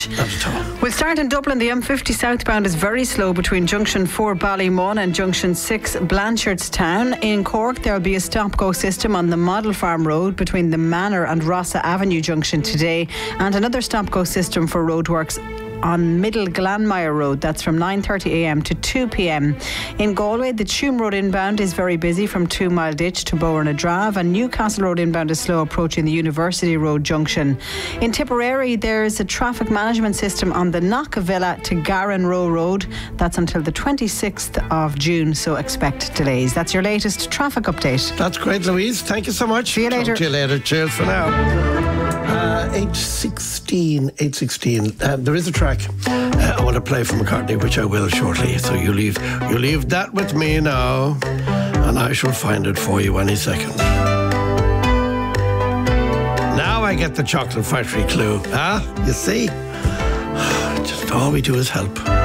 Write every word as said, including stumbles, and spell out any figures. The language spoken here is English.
Not at all. We'll start in Dublin. The M fifty southbound is very slow between Junction four Ballymun and Junction six Blanchardstown. In Cork, there will be a stop-go system on the Model Farm Road between the Manor and Rossa Avenue Junction today, and another stop-go system for roadworks on Middle Glanmire Road. That's from nine thirty a m to two p m. In Galway, the Tuam Road inbound is very busy from Two Mile Ditch to Bowernadrave, and Newcastle Road inbound is slow approaching the University Road junction. In Tipperary, there's a traffic management system on the Knockavilla to Garran Row Road. That's until the twenty-sixth of June, so expect delays. That's your latest traffic update. That's great, Louise. Thank you so much. See you later. Talk to you later. Cheers for now. Uh, eight sixteen, eight sixteen. Uh, there is a track uh, I want to play from McCartney, which I will shortly. So you leave, you leave that with me now, and I shall find it for you any second. Now I get the Chocolate Factory clue. Huh? You see? Just all we do is help.